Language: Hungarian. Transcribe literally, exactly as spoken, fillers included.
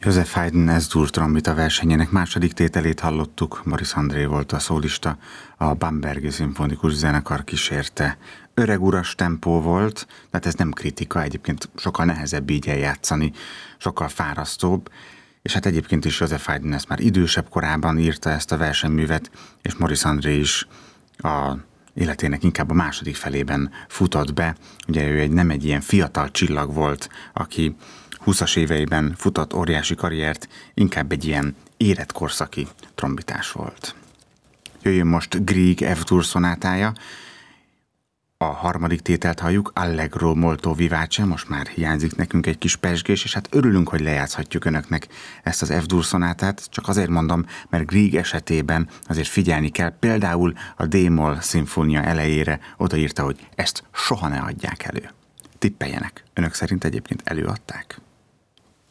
Joseph Haydn Es-dur trombita versenyének második tételét hallottuk, Maurice André volt a szólista, a Bambergi Szimfonikus Zenekar kísérte. Öreg uras tempó volt, tehát ez nem kritika, egyébként sokkal nehezebb így eljátszani, sokkal fárasztóbb, és hát egyébként is Joseph Haydn ezt már idősebb korában írta ezt a versenyművet, és Maurice André is a életének inkább a második felében futott be. Ugye ő egy, nem egy ilyen fiatal csillag volt, aki húszas éveiben futott óriási karriert, inkább egy ilyen érett korszaki trombitás volt. Jöjjön most Grieg F-dur szonátája, a harmadik tételt halljuk, Allegro molto vivace, most már hiányzik nekünk egy kis pezsgés, és hát örülünk, hogy lejátszhatjuk önöknek ezt az F-dur szonátát, csak azért mondom, mert Grieg esetében azért figyelni kell, például a D-moll szimfónia elejére odaírta, hogy ezt soha ne adják elő. Tippeljenek, önök szerint egyébként előadták?